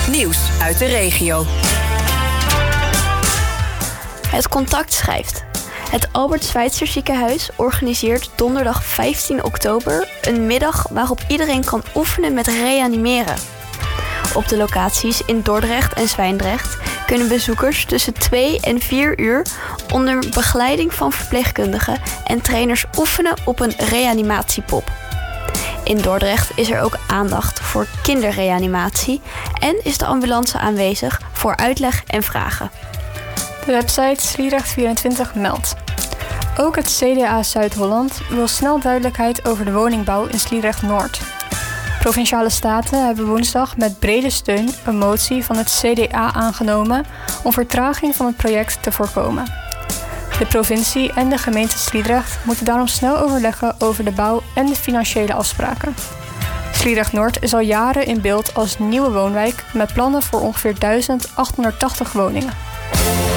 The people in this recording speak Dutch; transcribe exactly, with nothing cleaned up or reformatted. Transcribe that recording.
Nieuws uit de regio. Het Contact schrijft. Het Albert Schweitzer Ziekenhuis organiseert donderdag vijftien oktober een middag waarop iedereen kan oefenen met reanimeren. Op de locaties in Dordrecht en Zwijndrecht kunnen bezoekers tussen twee en vier uur onder begeleiding van verpleegkundigen en trainers oefenen op een reanimatiepop. In Dordrecht is er ook aandacht voor kinderreanimatie en is de ambulance aanwezig voor uitleg en vragen. De website Sliedrecht vierentwintig meldt. Ook het C D A Zuid-Holland wil snel duidelijkheid over de woningbouw in Sliedrecht-Noord. Provinciale staten hebben woensdag met brede steun een motie van het C D A aangenomen om vertraging van het project te voorkomen. De provincie en de gemeente Sliedrecht moeten daarom snel overleggen over de bouw en de financiële afspraken. Sliedrecht-Noord is al jaren in beeld als nieuwe woonwijk met plannen voor ongeveer duizend achthonderdtachtig woningen.